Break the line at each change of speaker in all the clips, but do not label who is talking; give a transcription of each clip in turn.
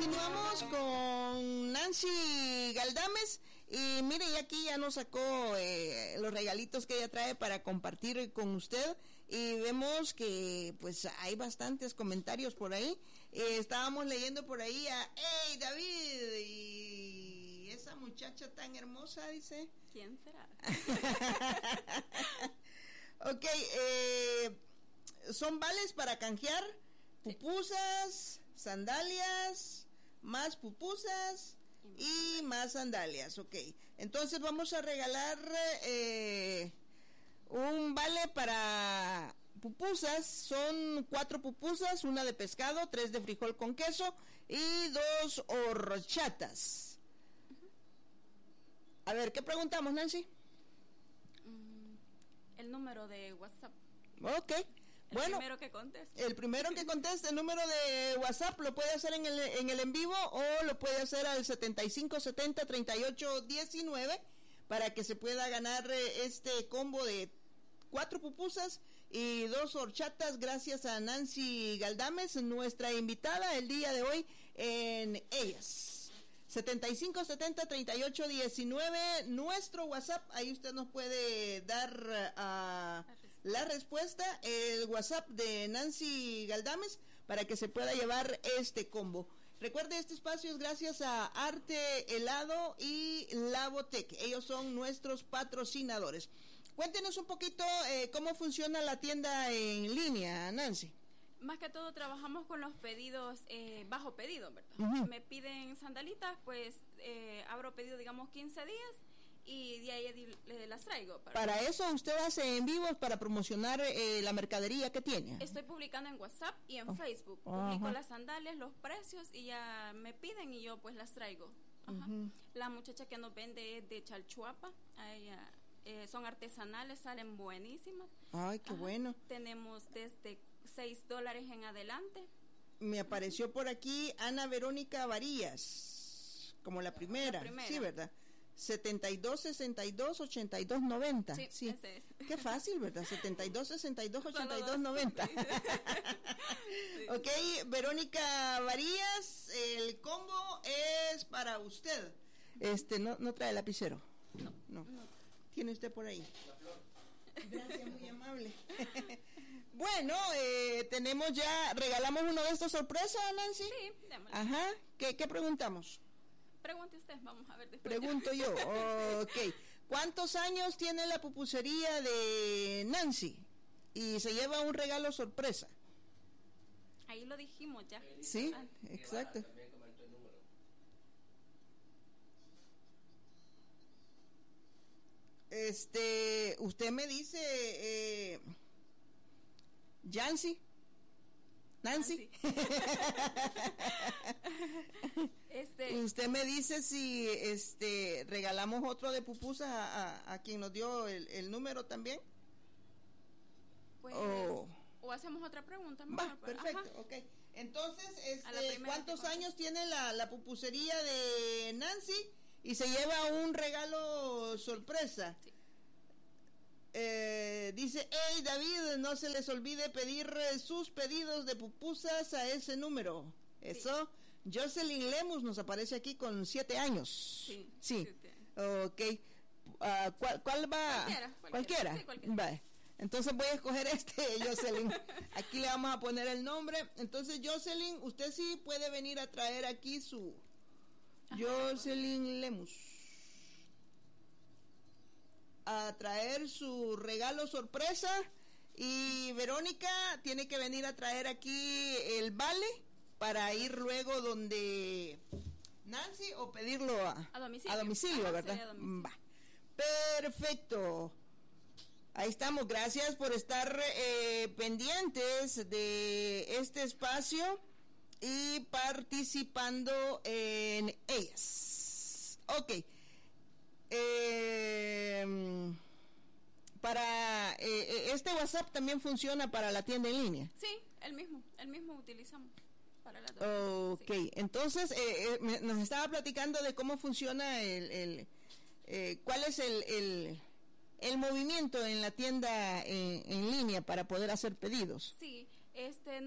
continuamos con Nancy Galdames y mire, y aquí ya nos sacó los regalitos que ella trae para compartir con usted y vemos que pues hay bastantes comentarios por ahí. Estábamos leyendo por ahí a hey David, y esa muchacha tan hermosa, dice,
¿quién será?
Ok, son vales para canjear pupusas, sandalias, más pupusas y más sandalias. Ok, entonces vamos a regalar un vale para pupusas. Son 4 pupusas, una de pescado, 3 de frijol con queso y 2 horchatas. A ver, ¿qué preguntamos, Nancy?
El número de WhatsApp.
Ok. Bueno, el primero que conteste el número de WhatsApp lo puede hacer en el en vivo, o lo puede hacer al 7570-3819 para que se pueda ganar este combo de 4 pupusas y 2 horchatas, gracias a Nancy Galdames, nuestra invitada el día de hoy en Ellas. 7570-3819, nuestro WhatsApp, ahí usted nos puede dar la respuesta, el WhatsApp de Nancy Galdames, para que se pueda llevar este combo. Recuerde, este espacio es gracias a Arte Helado y Labotec, ellos son nuestros patrocinadores. Cuéntenos un poquito cómo funciona la tienda en línea, Nancy.
Más que todo trabajamos con los pedidos bajo pedido, ¿verdad?
Uh-huh.
Me piden sandalitas, pues abro pedido, digamos, 15 días y de ahí las traigo.
Para eso usted hace en vivos para promocionar la mercadería que tiene.
Estoy publicando en WhatsApp y en Facebook. Publico las sandalias, los precios y ya me piden y yo pues las traigo. Uh-huh. La muchacha que nos vende es de Chalchuapa. Ella, son artesanales, salen buenísimas.
Ay, qué bueno.
Tenemos desde $6 en adelante.
Me apareció por aquí Ana Verónica Varías como la primera. Sí, ¿verdad? 7262-8290.
Sí, ese es.
Qué fácil, ¿verdad? 7262-8290. Sí. Ok, Verónica Varías, el combo es para usted. No trae lapicero. No. Tiene usted por ahí. Gracias, muy amable. Bueno, regalamos uno de estos sorpresas, Nancy.
Sí, démosle.
Ajá, ¿qué preguntamos?
Pregunte usted, vamos a ver después.
Pregunto yo, ok. ¿Cuántos años tiene la pupusería de Nancy? Y se lleva un regalo sorpresa.
Ahí lo dijimos ya.
Sí, exacto.
También comentó el número.
Usted me dice, Nancy. Usted me dice si regalamos otro de pupusas a quien nos dio el número también.
Pues, o hacemos otra pregunta.
Va, perfecto, ajá. Ok. Entonces, ¿cuántos años tiene la pupusería de Nancy? Y se lleva un regalo sorpresa. Sí. Dice, hey David, no se les olvide pedir sus pedidos de pupusas a ese número. Eso, sí. Jocelyn Lemus nos aparece aquí con 7 años.
Sí.
7 años. Ok. ¿Cuál va? Cualquiera. Sí, cualquiera. Vale. Entonces voy a escoger Jocelyn. Aquí le vamos a poner el nombre. Entonces, Jocelyn, usted sí puede venir a traer aquí su... Jocelyn Lemus, a traer su regalo sorpresa, y Verónica tiene que venir a traer aquí el vale para ir luego donde Nancy o pedirlo a domicilio, ¿verdad? Va. Perfecto. Ahí estamos, gracias por estar pendientes de este espacio y participando en ellas. Ok. Para este WhatsApp también funciona para la tienda en línea.
Sí, el mismo utilizamos para la
Ok, sí. Entonces nos estaba platicando de cómo funciona cuál es el movimiento en la tienda en línea para poder hacer pedidos.
Sí,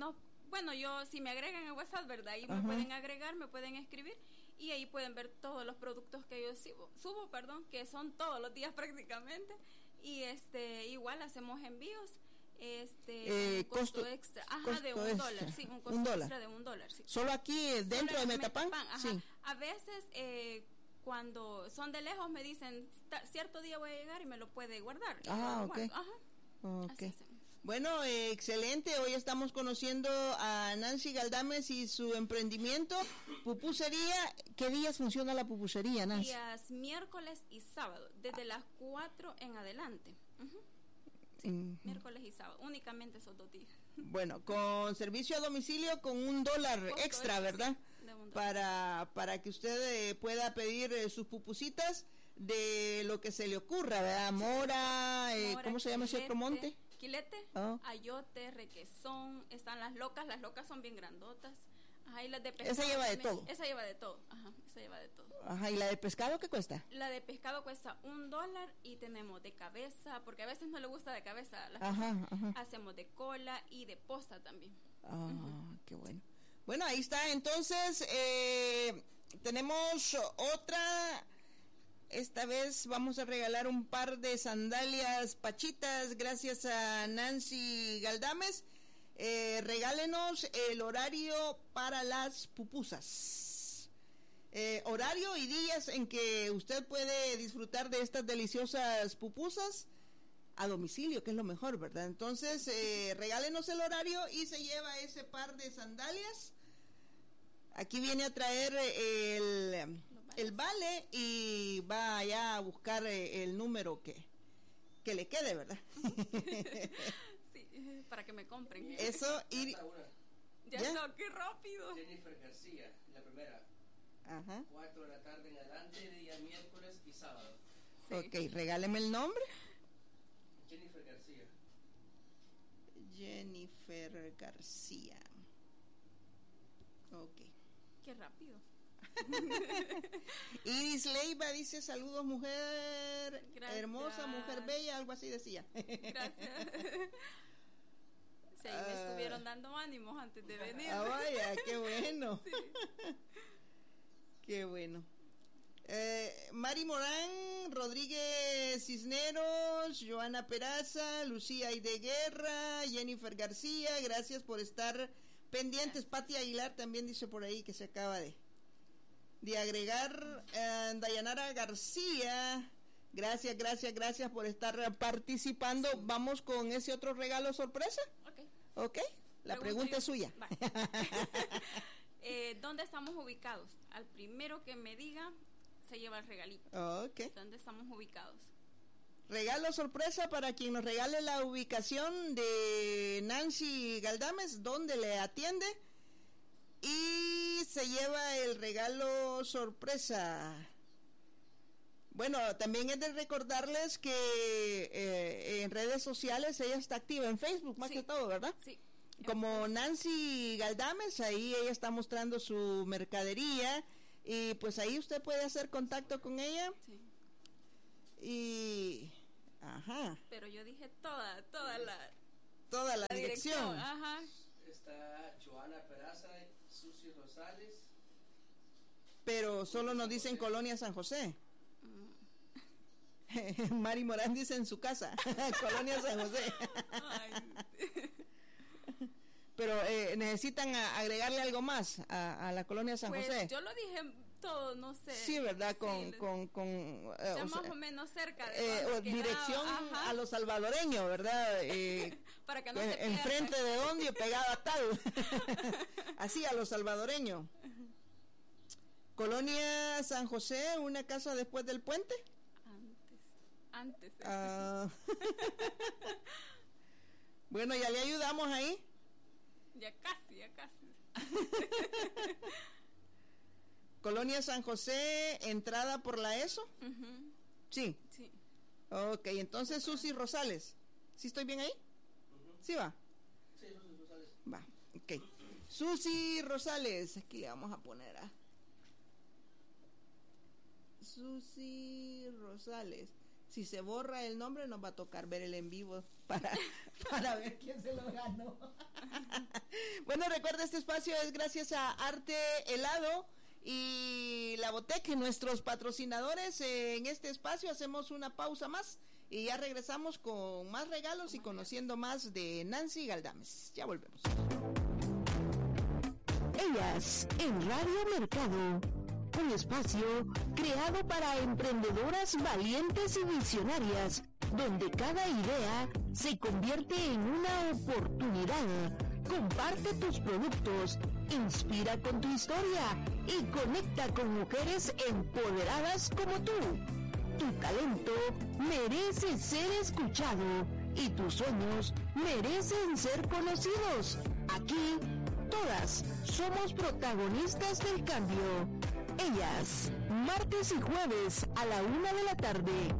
Bueno, yo, si me agregan en WhatsApp, ¿verdad? Ahí me pueden agregar, me pueden escribir y ahí pueden ver todos los productos que yo subo, que son todos los días prácticamente. Y igual hacemos envíos. Un costo extra, de $1, sí, un costo extra de $1, sí.
Solo aquí dentro de Metapán, sí.
A veces cuando son de lejos me dicen cierto día voy a llegar y me lo puede guardar.
Okay. Okay. Bueno, excelente. Hoy estamos conociendo a Nancy Galdames y su emprendimiento, pupusería. ¿Qué días funciona la pupusería, Nancy?
Días miércoles y sábado, desde las 4 en adelante. Sí, miércoles y sábado, únicamente esos 2 días.
Bueno, con servicio a domicilio con $1 extra, ¿verdad?
Sí, de $1.
Para que usted pueda pedir sus pupusitas de lo que se le ocurra, ¿verdad? Mora, ¿cómo se llama ese otro monte?
Quilete, ayote, requesón, están las locas son bien grandotas. Ajá, y las de pescado.
Esa lleva de todo.
Esa lleva de todo. Ajá, esa lleva de todo.
Ajá, ¿y la de pescado qué cuesta?
La de pescado cuesta $1 y tenemos de cabeza, porque a veces no le gusta de cabeza a las hacemos de cola y de posta también.
Qué bueno. Bueno, ahí está. Entonces, tenemos otra. Esta vez vamos a regalar un par de sandalias pachitas gracias a Nancy Galdames. Regálenos el horario para las pupusas. Horario y días en que usted puede disfrutar de estas deliciosas pupusas a domicilio, que es lo mejor, ¿verdad? Entonces, regálenos el horario y se lleva ese par de sandalias. Aquí viene a traer el vale y va allá a buscar el número que le quede, ¿verdad?
Sí, para que me compren.
Eso, y
ya está, qué rápido.
Jennifer García, la primera. 4 de la tarde en adelante, día miércoles y sábado.
Sí. Ok, regáleme el nombre.
Jennifer García.
Jennifer García. Ok.
Qué rápido.
Iris Leiva dice: saludos, mujer.
Gracias.
Hermosa, mujer bella, algo así decía.
Gracias. Sí, me estuvieron dando ánimos antes de venir.
Vaya, qué bueno.
Sí.
Qué bueno. Mari Morán, Rodríguez Cisneros, Joana Peraza, Lucía Ideguerra, Jennifer García, gracias por estar pendientes. Pati Aguilar también dice por ahí que se acaba de agregar. Dayanara García, gracias por estar participando. Vamos con ese otro regalo sorpresa. Ok, la pregunta es suya.
¿Dónde estamos ubicados? Al primero que me diga se lleva el regalito.
Okay.
¿Dónde estamos ubicados?
Regalo sorpresa para quien nos regale la ubicación de Nancy Galdames, donde le atiende, y se lleva el regalo sorpresa. Bueno, también es de recordarles que en redes sociales ella está activa en Facebook, más que todo, ¿verdad?
Sí.
Como Nancy Galdames, ahí ella está mostrando su mercadería y pues ahí usted puede hacer contacto con ella.
Sí.
Y
pero yo dije toda
la dirección.
Ajá.
Está Joana Peraza, Susi Rosales.
Pero solo nos dicen Colonia San José. Mari Morán dice en su casa, Colonia San José. Pero necesitan agregarle algo más a la Colonia San José.
Yo lo dije todo, no sé.
Sí, ¿verdad? Con
ya más o menos cerca de
dirección a los salvadoreños, ¿verdad?
Para que no se pierda.
Enfrente de donde pegado a tal. Así, a los salvadoreños. Colonia San José, una casa después del puente.
Antes.
Bueno, ya le ayudamos ahí.
Ya casi.
Colonia San José, entrada por la ESO. Sí. Ok, entonces Susi Rosales. ¿Sí estoy bien ahí? ¿Sí va?
Sí, Susi Rosales.
Va, ok. Susi Rosales, aquí le vamos a poner a Susi Rosales. Si se borra el nombre, nos va a tocar ver el en vivo para ver quién se lo ganó. Bueno, recuerda, este espacio es gracias a Arte Helado y La Boteca, nuestros patrocinadores. En este espacio hacemos una pausa más y ya regresamos con más regalos y conociendo más de Nancy Galdames. Ya volvemos.
Ellas en Radio Mercado, un espacio creado para emprendedoras valientes y visionarias, donde cada idea se convierte en una oportunidad. Comparte tus productos, inspira con tu historia y conecta con mujeres empoderadas como tú. Tu talento merece ser escuchado y tus sueños merecen ser conocidos. Aquí, todas somos protagonistas del cambio. Ellas, martes y jueves a la 1 de la tarde.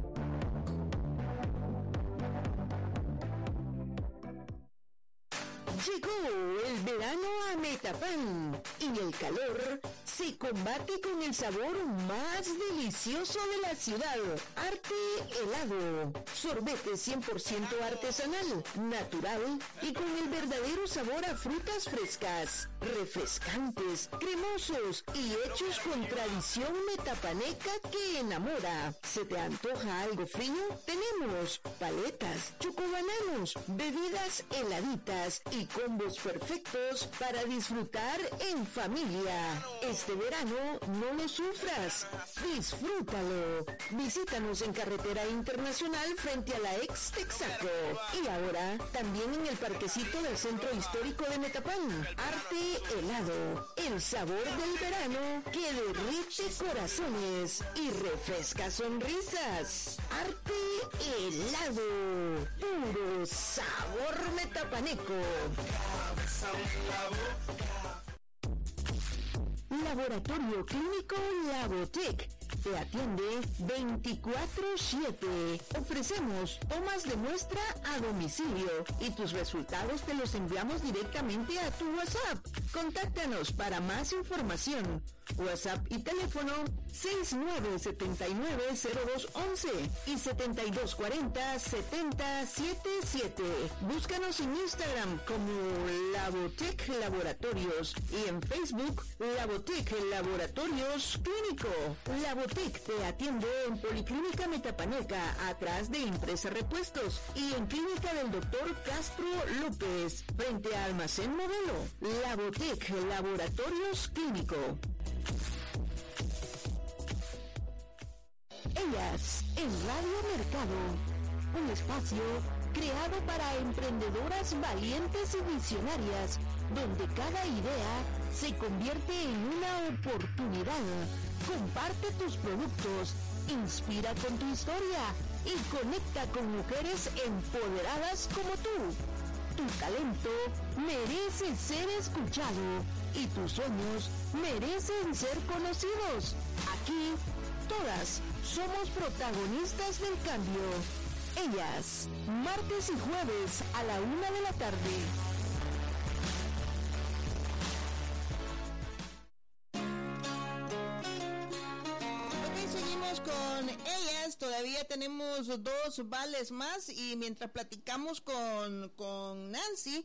Llegó el verano a Metapan y el calor se combate con el sabor más delicioso de la ciudad. Arte Helado. Sorbete 100% artesanal, natural y con el verdadero sabor a frutas frescas, refrescantes, cremosos y hechos con tradición metapaneca que enamora. ¿Se te antoja algo frío? Tenemos paletas, chocobananos, bebidas heladitas y combos perfectos para disfrutar en familia. Este verano no lo sufras, disfrútalo. Visítanos en Carretera Internacional frente a la ex Texaco y ahora también en el parquecito del Centro Histórico de Metapán. Arte Helado, el sabor del verano que derrite corazones y refresca sonrisas. Arte Helado, puro sabor metapaneco. Laboratorio Clínico La Boteca te atiende 24/7. Ofrecemos tomas de muestra a domicilio y tus resultados te los enviamos directamente a tu WhatsApp. Contáctanos para más información. WhatsApp y teléfono 69790211 y 7240-7077. Búscanos en Instagram como La Boteca Laboratorios y en Facebook La Boteca Laboratorios Clínico. La Boteca te atiende en Policlínica Metapaneca, atrás de Impresa Repuestos, y en Clínica del Dr. Castro López, frente a Almacén Modelo. La Boteca Laboratorios Clínico. Ellas en Radio Mercado, un espacio creado para emprendedoras valientes y visionarias, donde cada idea se convierte en una oportunidad. Comparte tus productos, inspira con tu historia y conecta con mujeres empoderadas como tú. Tu talento merece ser escuchado y tus sueños merecen ser conocidos. Aquí, todas somos protagonistas del cambio. Ellas, martes y jueves a la 1 de la tarde.
Con ellas todavía tenemos 2 vales más y mientras platicamos con Nancy,